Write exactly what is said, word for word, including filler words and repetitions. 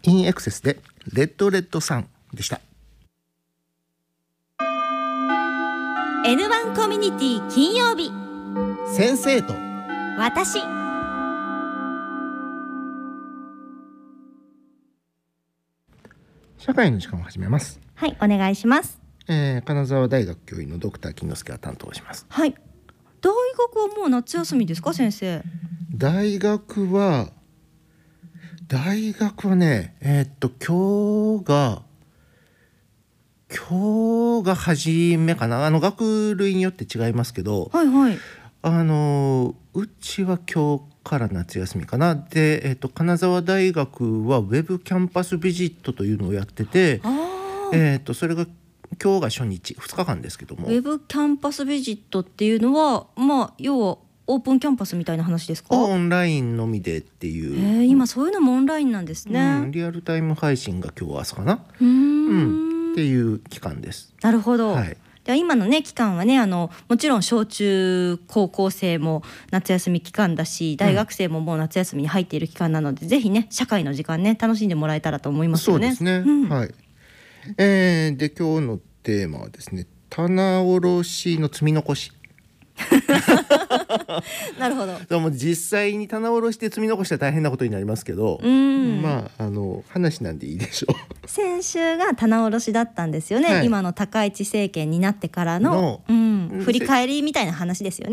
インエクセスでレッドレッドサンでした。 エヌワン コミュニティ金曜日、 先生と私。 社会の時間を始めます。 はい、お願いします。 えー、金沢大学教員のドクター金之介が担当します。 はい。大学はもう夏休みですか、先生？ 大学は大学はねえー、っと今日が今日が初めかな。あの学類によって違いますけど、 はいはい。 あのうちは今日から夏休みかな。で、えー、っと金沢大学はウェブキャンパスビジットというのをやってて、 あえー、っとそれが今日が初日ふつかかんですけども、 ウェブキャンパスビジットっていうのは、まあ要はオープンキャンパスみたいな話ですか？ オンラインのみでっていう、 えー、今そういうのもオンラインなんですね。 うん、リアルタイム配信が今日は朝かな、 うーん、 うん、っていう期間です。 なるほど。 はい、 では今のね期間はね、あのもちろん小中高校生も夏休み期間だし、大学生ももう夏休みに入っている期間なので、うん、ぜひね社会の時間ね楽しんでもらえたらと思いますよね。 そうですね、 うん、 はい。えー、で今日のテーマはですね、棚卸しの積み残しなるほど。 でも実際に棚卸して積み残したら大変なことになりますけど、 うん、 まああの話なんでいいでしょう。 先週が棚卸しだったんですよね、はい、今の高市政権になってからの、の、うん、振り返りみたいな話ですよね。